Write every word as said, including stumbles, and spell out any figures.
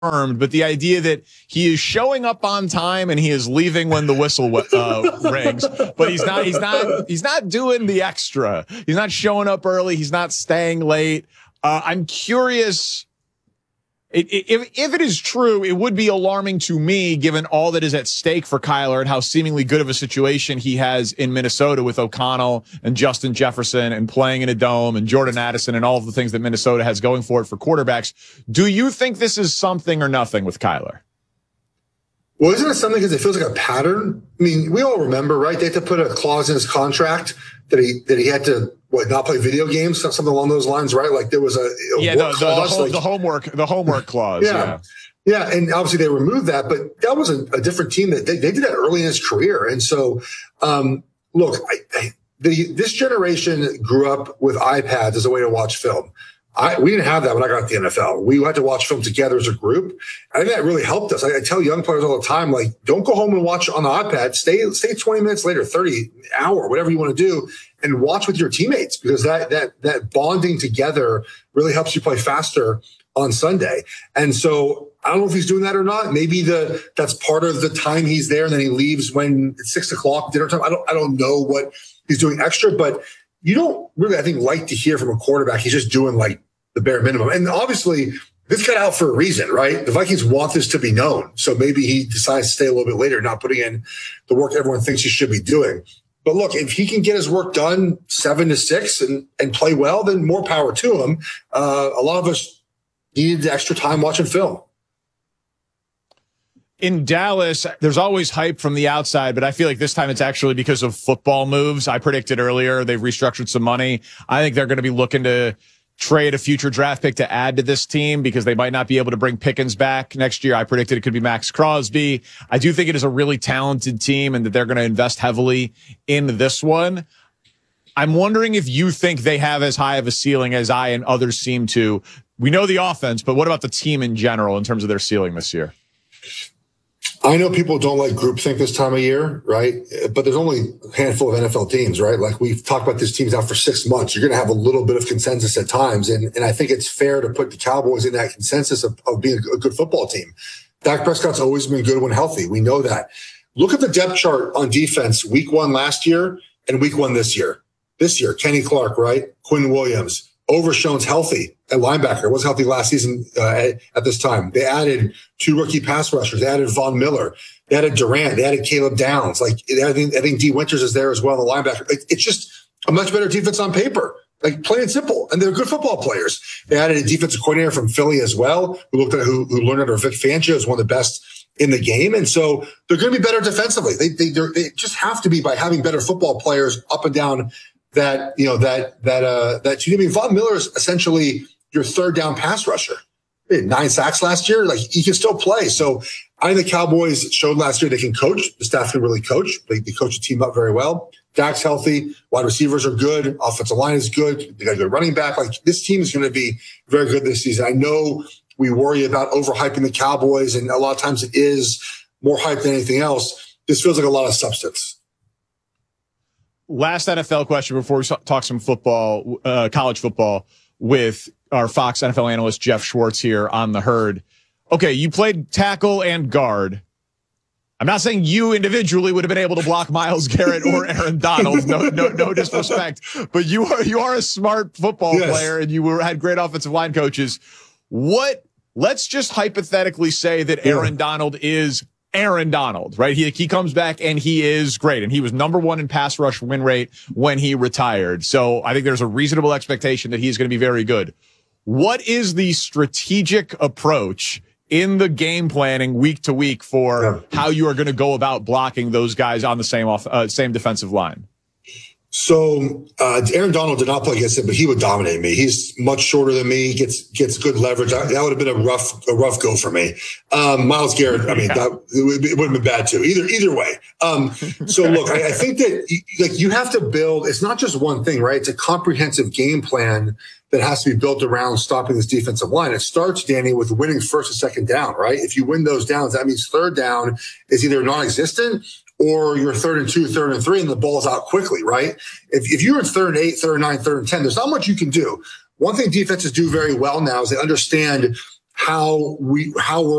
but the idea that he is showing up on time and he is leaving when the whistle uh, rings, but he's not, he's not, he's not doing the extra. He's not showing up early. He's not staying late. Uh, I'm curious. If, if it is true, it would be alarming to me, given all that is at stake for Kyler and how seemingly good of a situation he has in Minnesota with O'Connell and Justin Jefferson and playing in a dome and Jordan Addison and all of the things that Minnesota has going for it for quarterbacks. Do you think this is something or nothing with Kyler? Well, isn't it something because it feels like a pattern? I mean, we all remember, right? They had to put a clause in his contract that he that he had to what not play video games, something along those lines, right? Like there was a, a yeah, the, the, the, home, like, the homework the homework clause. Yeah. yeah, yeah, and obviously they removed that, but that was a, a different team that they, they did that early in his career, and so um, look, I, I, the this generation grew up with iPads as a way to watch film. I, we didn't have that when I got to the N F L. We had to watch film together as a group. I think that really helped us. I, I tell young players all the time, like, don't go home and watch on the iPad. Stay, stay twenty minutes later, thirty, hour, whatever you want to do, and watch with your teammates, because that, that, that bonding together really helps you play faster on Sunday. And so I don't know if he's doing that or not. Maybe the, that's part of the time he's there, and then he leaves when it's six o'clock dinner time. I don't, I don't know what he's doing extra, but you don't really, I think, like to hear from a quarterback he's just doing like the bare minimum. And obviously, this got out for a reason, right? The Vikings want this to be known. So maybe he decides to stay a little bit later, not putting in the work everyone thinks he should be doing. But look, if he can get his work done seven to six and, and play well, then more power to him. Uh, a lot of us needed extra time watching film. In Dallas, there's always hype from the outside, but I feel like this time it's actually because of football moves. I predicted earlier they've restructured some money. I think they're going to be looking to trade a future draft pick to add to this team because they might not be able to bring Pickens back next year. I predicted it could be Max Crosby. I do think it is a really talented team and that they're going to invest heavily in this one. I'm wondering if you think they have as high of a ceiling as I and others seem to. We know the offense, but what about the team in general in terms of their ceiling this year? I know people don't like groupthink this time of year, right? But there's only a handful of N F L teams, right? Like we've talked about these teams out for six months. You're going to have a little bit of consensus at times. And, and I think it's fair to put the Cowboys in that consensus of, of being a good football team. Dak Prescott's always been good when healthy. We know that. Look at the depth chart on defense week one last year and week one this year. This year, Kenny Clark, right? Quinn Williams. Overshown's healthy at linebacker. Was healthy last season uh, at, at this time. They added two rookie pass rushers. They added Von Miller. They added Durant. They added Caleb Downs. Like I think, I think D Winters is there as well, the linebacker. Like, it's just a much better defense on paper. Like plain and simple. And they're good football players. They added a defensive coordinator from Philly as well, who looked at who, who learned under Vic Fangio as one of the best in the game. And so they're going to be better defensively. They they they just have to be by having better football players up and down. That, you know, that, that, uh, that, I mean, Von Miller is essentially your third down pass rusher. He had nine sacks last year. Like he can still play. So I think the Cowboys showed last year they can coach. The staff can really coach. They, they coach the team up very well. Dak's healthy. Wide receivers are good. Offensive line is good. They got a good running back. Like this team is going to be very good this season. I know we worry about overhyping the Cowboys, and a lot of times it is more hype than anything else. This feels like a lot of substance. Last N F L question before we talk some football, uh, college football with our Fox N F L analyst, Jeff Schwartz here on the Herd. Okay. You played tackle and guard. I'm not saying you individually would have been able to block Myles Garrett or Aaron Donald. No, no, no disrespect, but you are, you are a smart football yes. player and you were, had great offensive line coaches. What, let's just hypothetically say that Aaron yeah. Donald is Aaron Donald, right? He, he comes back and he is great. And he was number one in pass rush win rate when he retired. So I think there's a reasonable expectation that he's going to be very good. What is the strategic approach in the game planning week to week for yeah. how you are going to go about blocking those guys on the same off, uh, same defensive line? So uh, Aaron Donald did not play against him, but he would dominate me. He's much shorter than me. Gets gets good leverage. That, that would have been a rough a rough go for me. Um, Myles Garrett, I mean, yeah. that, it would have been bad too. Either either way. Um, so look, I, I think that you, like you have to build. It's not just one thing, right? It's a comprehensive game plan that has to be built around stopping this defensive line. It starts, Danny, with winning first and second down, right? If you win those downs, that means third down is either non-existent or you're third and two, third and three, and the ball's out quickly, right? If, if you're in third and eight, third and nine, third and ten, there's not much you can do. One thing defenses do very well now is they understand how we how we're